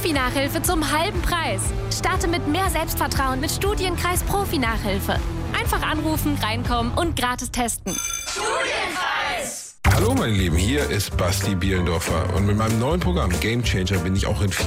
Profi-Nachhilfe zum halben Preis. Starte mit mehr Selbstvertrauen mit Studienkreis Profi-Nachhilfe. Einfach anrufen, reinkommen und gratis testen. Hallo meine Lieben, hier ist Basti Bielendorfer und mit meinem neuen Programm Game Changer bin ich auch in